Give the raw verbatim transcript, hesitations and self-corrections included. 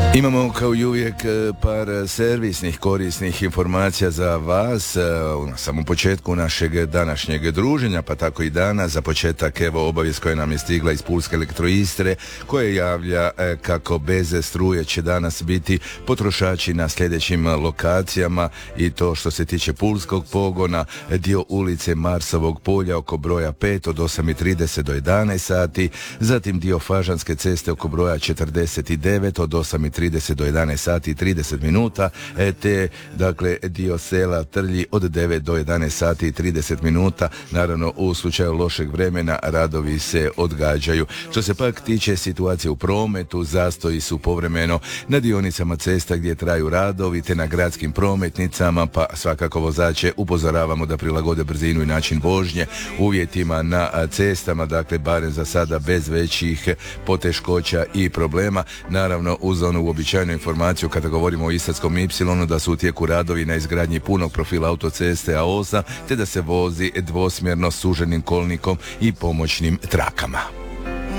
Imamo kao i uvijek par servisnih korisnih informacija za vas na samom početku našeg današnjeg druženja, pa tako i danas. Za početak evo obavijest koja nam je stigla iz Pulske Elektroistre, koja javlja kako bez struje će danas biti potrošači na sljedećim lokacijama, i to što se tiče pulskog pogona, dio ulice Marsovog polja oko broja pet od osam i trideset do jedanaest sati, zatim dio Fažanske ceste oko broja četrdeset devet od osam i trideset do jedanaest sati i trideset minuta, te dakle dio sela Trlji od devet do jedanaest sati i trideset minuta. Naravno, u slučaju lošeg vremena radovi se odgađaju. Što se pak tiče situacije u prometu, zastoji su povremeno na dionicama cesta gdje traju radovi, te na gradskim prometnicama, pa svakako vozače upozoravamo da prilagode brzinu i način vožnje uvjetima na cestama, dakle barem za sada bez većih poteškoća i problema. Naravno, uz onu uobičajenu informaciju kada govorimo o Istarskom Ipsilonu, da su u tijeku radovi na izgradnji punog profila autoceste A osam, te da se vozi dvosmjerno suženim kolnikom i pomoćnim trakama.